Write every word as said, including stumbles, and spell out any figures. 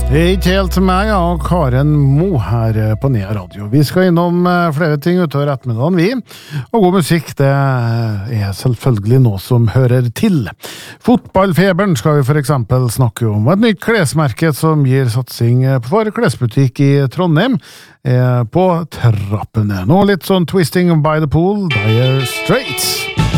Ikke helt til meg, ja, Karen Mo her på Nea Radio. Vi skal innom flere ting utover ettermiddagen, vi. Og god musikk, det er selvfølgelig noe som hører til. Fotballfeberen skal vi for eksempel snakke om. Et nytt klesmerke som gir satsing for klesbutikk i Trondheim er på trappene. Nå litt sånn Twisting by the Pool, Dire Straits.